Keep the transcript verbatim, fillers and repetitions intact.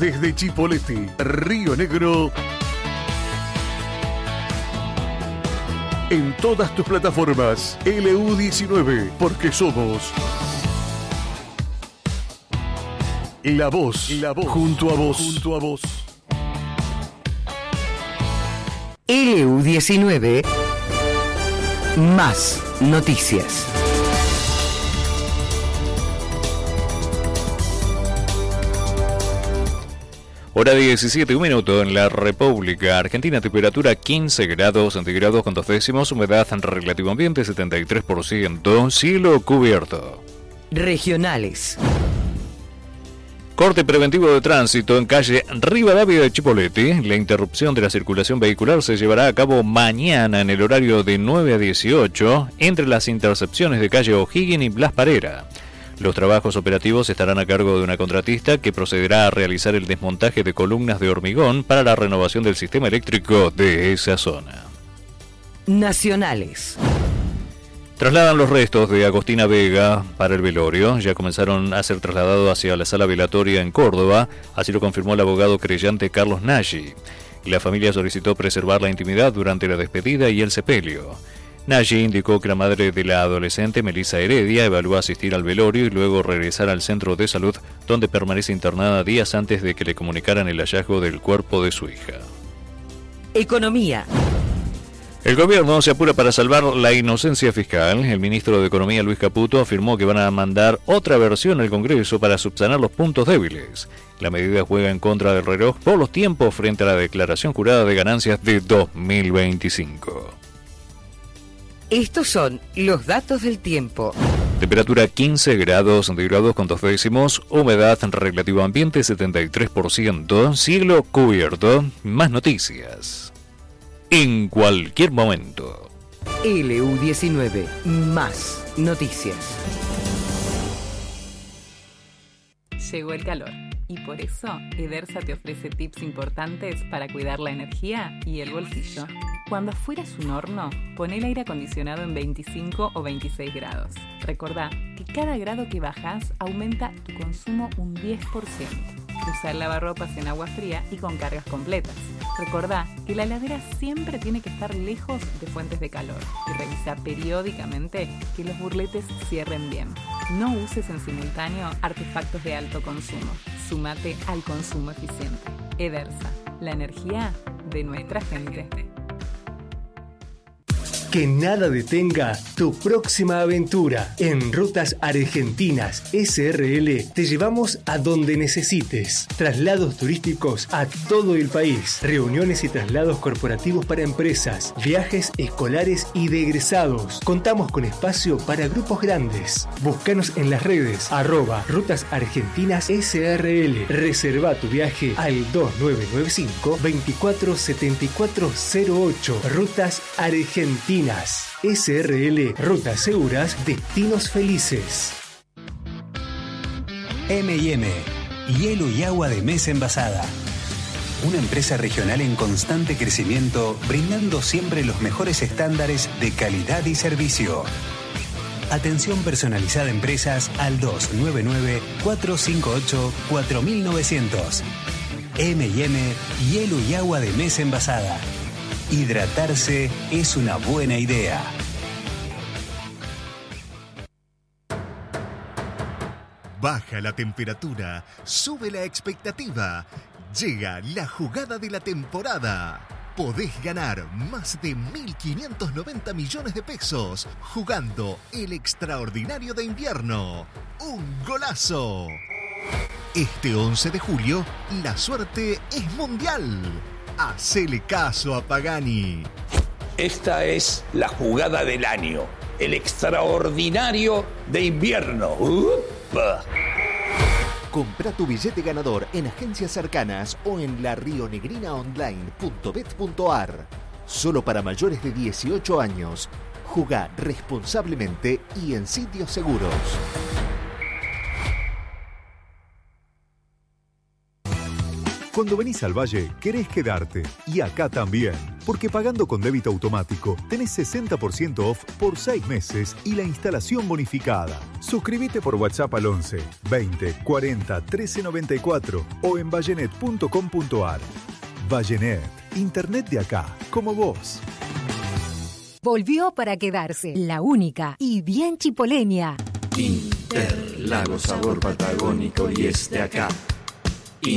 desde Chipoleti, Río Negro, en todas tus plataformas. L U diecinueve, porque somos la voz, la voz, junto a vos, junto a vos. L U diecinueve, más noticias. Hora diecisiete, un minuto en la República Argentina, temperatura quince grados centígrados con dos décimos, humedad relativo ambiente setenta y tres por ciento, cielo cubierto. Regionales. Corte preventivo de tránsito en calle Rivadavia de Chipoleti. La interrupción de la circulación vehicular se llevará a cabo mañana en el horario de nueve a dieciocho entre las intercepciones de calle O'Higgins y Blas Parera. Los trabajos operativos estarán a cargo de una contratista que procederá a realizar el desmontaje de columnas de hormigón para la renovación del sistema eléctrico de esa zona. Nacionales. Trasladan los restos de Agostina Vega para el velorio. Ya comenzaron a ser trasladados hacia la sala velatoria en Córdoba, así lo confirmó el abogado creyente Carlos Nagy. La familia solicitó preservar la intimidad durante la despedida y el sepelio. Nagy indicó que la madre de la adolescente, Melissa Heredia, evaluó asistir al velorio y luego regresar al centro de salud, donde permanece internada días antes de que le comunicaran el hallazgo del cuerpo de su hija. Economía. El gobierno se apura para salvar la inocencia fiscal. El ministro de Economía, Luis Caputo, afirmó que van a mandar otra versión al Congreso para subsanar los puntos débiles. La medida juega en contra del reloj por los tiempos frente a la declaración jurada de ganancias de dos mil veinticinco. Estos son los datos del tiempo. Temperatura quince grados centígrados con dos décimos, humedad relativo ambiente setenta y tres por ciento, cielo cubierto. Más noticias en cualquier momento. L U diecinueve, más noticias. Llegó el calor y por eso Edersa te ofrece tips importantes para cuidar la energía y el bolsillo. Cuando afuera es un horno, pon el aire acondicionado en veinticinco o veintiséis grados. Recordá que cada grado que bajas aumenta tu consumo un diez por ciento. Usa el lavarropas en agua fría y con cargas completas. Recordá que la heladera siempre tiene que estar lejos de fuentes de calor y revisa periódicamente que los burletes cierren bien. No uses en simultáneo artefactos de alto consumo. Súmate al consumo eficiente. Edersa, la energía de nuestra gente. Que nada detenga tu próxima aventura. En Rutas Argentinas S R L te llevamos a donde necesites. Traslados turísticos a todo el país. Reuniones y traslados corporativos para empresas. Viajes escolares y de egresados. Contamos con espacio para grupos grandes. Búscanos en las redes arroba Rutas Argentinas S R L. Reserva tu viaje al dos nueve nueve cinco, veinticuatro setenta y cuatro cero ocho. Rutas Argentinas S R L, rutas seguras, destinos felices. eme y eme, hielo y agua de mesa envasada. Una empresa regional en constante crecimiento, brindando siempre los mejores estándares de calidad y servicio. Atención personalizada a empresas al dos nueve nueve, cuatro cinco ocho, cuatro nueve cero cero. eme y eme, hielo y agua de mesa envasada. Hidratarse es una buena idea. Baja la temperatura, sube la expectativa. Llega la jugada de la temporada. Podés ganar más de mil quinientos noventa millones de pesos jugando el extraordinario de invierno. ¡Un golazo! Este once de julio, la suerte es mundial. Hacele caso a Pagani. Esta es la jugada del año, el extraordinario de invierno. ¡Upa! Comprá tu billete ganador en agencias cercanas o en la rionegrina online punto bet punto ar. Solo para mayores de dieciocho años. Jugá responsablemente y en sitios seguros. Cuando venís al Valle, querés quedarte. Y acá también. Porque pagando con débito automático, tenés sesenta por ciento off por seis meses y la instalación bonificada. Suscríbete por WhatsApp al once, veinte, cuarenta, trece noventa y cuatro o en vallenet punto com punto ar. Vallenet, internet de acá, como vos. Volvió para quedarse, la única y bien chipoleña. Interlagos, sabor patagónico y es de acá.